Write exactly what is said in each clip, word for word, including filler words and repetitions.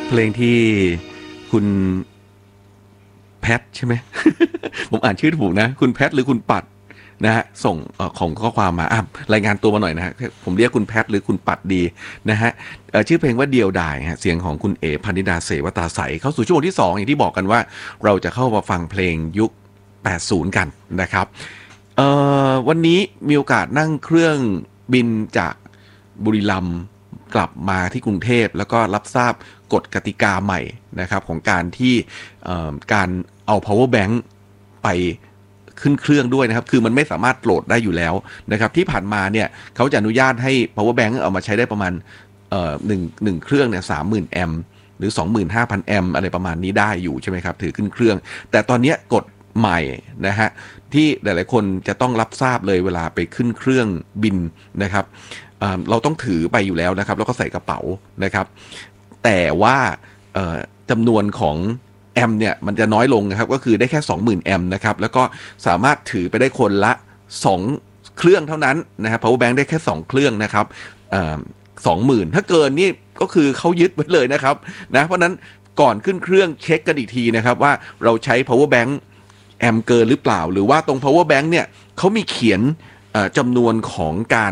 เพลงที่คุณแพทใช่ไหม ผมอ่านชื่อถูกนะคุณแพทหรือคุณปัดนะฮะส่งเอ่อของข้อความมาอ่ะรายงานตัวมาหน่อยนะฮะผมเรียกคุณแพทหรือคุณปัดดีนะฮะเอ่อชื่อเพลงว่าเดียวดายฮะเสียงของคุณเอ๋พนิดาเสวตาใสเข้าสู่ช่วงที่สองอย่างที่บอกกันว่าเราจะเข้ามาฟังเพลงยุคแปดสิบกันนะครับเอ่อวันนี้มีโอกาสนั่งเครื่องบินจากบุรีรัมย์กลับมาที่กรุงเทพแล้วก็รับทราบกฎกติกาใหม่นะครับของการที่เอ่อการเอา power bank ไปขึ้นเครื่องด้วยนะครับคือมันไม่สามารถโหลดได้อยู่แล้วนะครับที่ผ่านมาเนี่ยเขาจะอนุญาตให้ power bank เอามาใช้ได้ประมาณเอ่อหนึ่งหนึ่งเครื่องเนี่ยสามหมื่นแอมป์หรือ สองหมื่นห้าพัน แอมป์อะไรประมาณนี้ได้อยู่ใช่ไหมครับถือขึ้นเครื่องแต่ตอนนี้กฎใหม่นะฮะที่หลายๆคนจะต้องรับทราบเลยเวลาไปขึ้นเครื่องบินนะครับเอ่อเราต้องถือไปอยู่แล้วนะครับแล้วก็ใส่กระเป๋านะครับแต่ว่าเอ่อจำนวนของแอมเนี่ยมันจะน้อยลงนะครับก็คือได้แค่ สองหมื่น แอมป์นะครับแล้วก็สามารถถือไปได้คนละสองเครื่องเท่านั้นนะครับ power bank ได้แค่สองเครื่องนะครับเอ่อ สองหมื่น ถ้าเกินนี่ก็คือเขายึดไว้เลยนะครับนะเพราะนั้นก่อนขึ้นเครื่องเช็คกันอีกทีนะครับว่าเราใช้ power bank แอมเกินหรือเปล่าหรือว่าตรง power bank เนี่ยเขามีเขียนจำนวนของการ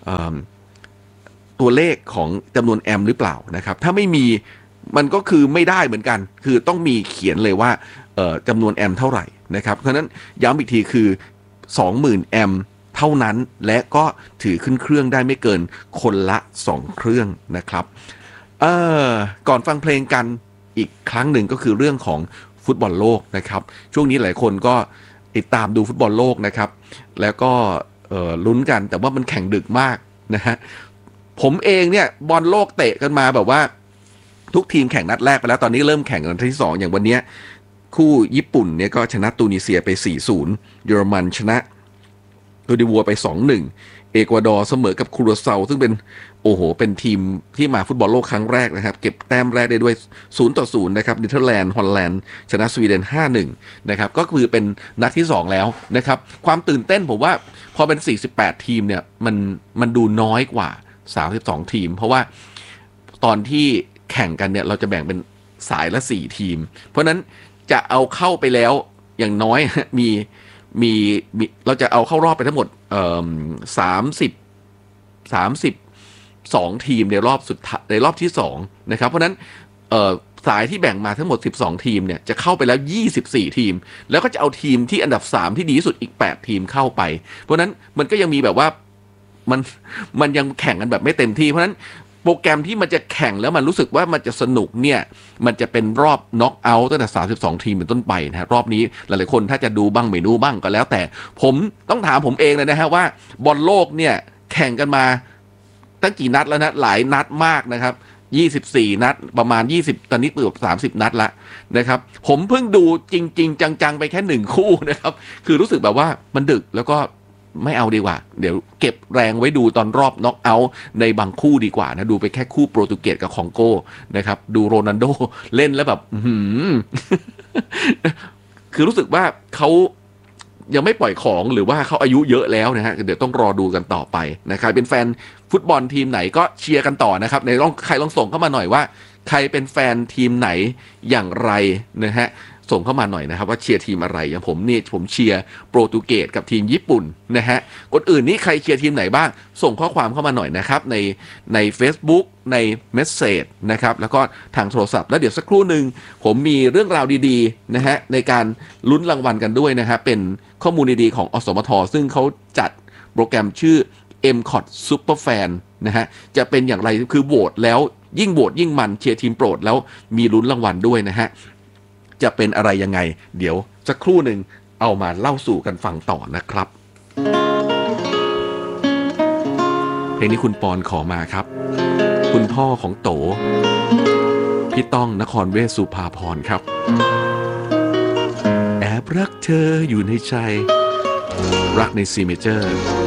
ตัวเลขของจำนวนแอมหรือเปล่านะครับถ้าไม่มีมันก็คือไม่ได้เหมือนกันคือต้องมีเขียนเลยว่าจำนวนแอมเท่าไหร่นะครับเพราะฉะนั้นย้ำอีกทีคือ สองหมื่น แอมเท่านั้นและก็ถือขึ้นเครื่องได้ไม่เกินคนละสองเครื่องนะครับเอ่อก่อนฟังเพลงกันอีกครั้งหนึ่งก็คือเรื่องของฟุตบอลโลกนะครับช่วงนี้หลายคนก็ติดตามดูฟุตบอลโลกนะครับแล้วก็เอ่อลุ้นกันแต่ว่ามันแข่งดึกมากนะฮะผมเองเนี่ยบอลโลกเตะกันมาแบบว่าทุกทีมแข่งนัดแรกไปแล้วตอนนี้เริ่มแข่งกันที่สองอย่างวันนี้คู่ญี่ปุ่นเนี่ยก็ชนะตูนิเซียไป สี่ศูนย์ เยอรมันชนะโคดิวัวไป สองหนึ่ง เอกวาดอร์เสมอกับคูราเซาซึ่งเป็นโอ้โหเป็นทีมที่มาฟุตบอลโลกครั้งแรกนะครับเก็บแต้มแรกได้ด้วยศูนย์ต่อศูนย์นะครับเนเธอร์แลนด์ฮอลแลนด์ชนะสวีเดน ห้าหนึ่ง นะครับก็คือเป็นนัดที่สองแล้วนะครับความตื่นเต้นผมว่าพอเป็นสี่สิบแปดทีมเนี่ยมันมันดูน้อยกว่าสามสิบสองทีมเพราะว่าตอนที่แข่งกันเนี่ยเราจะแบ่งเป็นสายละสี่ทีมเพราะนั้นจะเอาเข้าไปแล้วอย่างน้อยมีมีมีเราจะเอาเข้ารอบไปทั้งหมดเอ่อสามสิบสามสิบสองทีมในรอบสุดในรอบที่สองนะครับเพราะนั้นเอ่อสายที่แบ่งมาทั้งหมดสิบสองทีมเนี่ยจะเข้าไปแล้วยี่สิบสี่ทีมแล้วก็จะเอาทีมที่อันดับสามที่ดีที่สุดอีกแปดทีมเข้าไปเพราะนั้นมันก็ยังมีแบบว่ามันมันยังแข่งกันแบบไม่เต็มที่เพราะนั้นโปรแกรมที่มันจะแข่งแล้วมันรู้สึกว่ามันจะสนุกเนี่ยมันจะเป็นรอบน็อกเอาท์ตั้งแต่สามสิบสองทีมเป็นต้นไปนะฮะรอบนี้หลายๆคนถ้าจะดูบ้างไม่ดูบ้างก็แล้วแต่ผมต้องถามผมเองเลยนะฮะว่าบอลโลกเนี่ยแข่งกันมาตั้งกี่นัดแล้วนะหลายนัดมากนะครับยี่สิบสี่นัดประมาณยี่สิบตอนนี้เกือบสามสิบนัดละนะครับผมเพิ่งดูจริงๆจังๆไปแค่หนึ่งคู่นะครับคือรู้สึกแบบว่ามันดึกแล้วก็ไม่เอาดีกว่าเดี๋ยวเก็บแรงไว้ดูตอนรอบน็อกเอาท์ในบางคู่ดีกว่านะดูไปแค่คู่โปรตุเกสกับคองโกนะครับดูโรนัลโดเล่นแล้วแบบคือรู้สึกว่าเขายังไม่ปล่อยของหรือว่าเขาอายุเยอะแล้วนะฮะเดี๋ยวต้องรอดูกันต่อไปนะครับเป็นแฟนฟุตบอลทีมไหนก็เชียร์กันต่อนะครับในลองใครลองส่งเข้ามาหน่อยว่าใครเป็นแฟนทีมไหนอย่างไรนะฮะส่งเข้ามาหน่อยนะครับว่าเชียร์ทีมอะไรอย่างผมนี่ผมเชียร์โปรตุเกสกับทีมญี่ปุ่นนะฮะคนอื่นนี่ใครเชียร์ทีมไหนบ้างส่งข้อความเข้ามาหน่อยนะครับในใน Facebook ในเมสเสจนะครับแล้วก็ทางโทรศัพท์แล้วเดี๋ยวสักครู่หนึ่งผมมีเรื่องราวดีๆนะฮะในการลุ้นรางวัลกันด้วยนะฮะเป็นข้อมูลดีๆของอสมทซึ่งเขาจัดโปรแกรมชื่อ เอ็ม ซี โอ ที Super Fan นะฮะจะเป็นอย่างไรคือโหวตแล้วยิ่งโหวตยิ่งมันเชียร์ทีมโปรดแล้วมีลุ้นรางวัลด้วยนะฮะจะเป็นอะไรยังไงเดี๋ยวสักครู่หนึ่งเอามาเล่าสู่กันฟังต่อนะครับเพลงนี้คุณปอนขอมาครับคุณพ่อของโตพี่ต้องนครเวชสุภาพรครับแอบรักเธออยู่ในใจรักในซีเมเจอร์